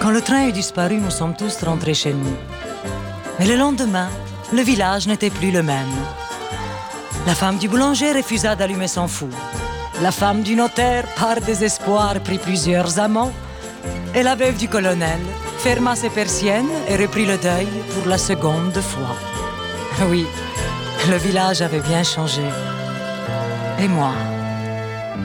Quand le train est disparu, nous sommes tous rentrés chez nous. Mais le lendemain, le village n'était plus le même. La femme du boulanger refusa d'allumer son four. La femme du notaire, par désespoir, prit plusieurs amants. Et la veuve du colonel ferma ses persiennes et reprit le deuil pour la seconde fois. Oui, le village avait bien changé. Et moi